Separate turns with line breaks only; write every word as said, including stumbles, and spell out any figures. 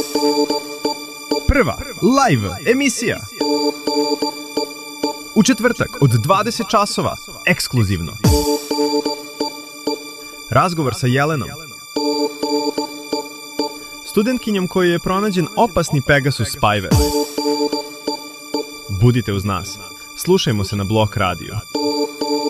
Prva live emisija. U četvrtak od dvadeset časova, ekskluzivno. Razgovor sa Jelenom, studentkinjom kojoj je pronađen opasni Pegasus spyware. Budite uz nas. Slušajmo se na Blok Radio.